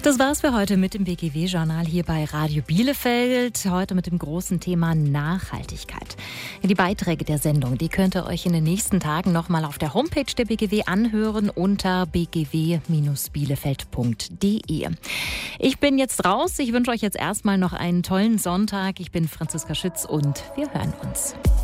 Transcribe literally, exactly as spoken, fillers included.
Das war's für heute mit dem B G W-Journal hier bei Radio Bielefeld. Heute mit dem großen Thema Nachhaltigkeit. Die Beiträge der Sendung, die könnt ihr euch in den nächsten Tagen nochmal auf der Homepage der B G W anhören unter b g w Bindestrich bielefeld punkt d e. Ich bin jetzt raus. Ich wünsche euch jetzt erstmal noch einen tollen Sonntag. Ich bin Franziska Schütz und wir hören uns.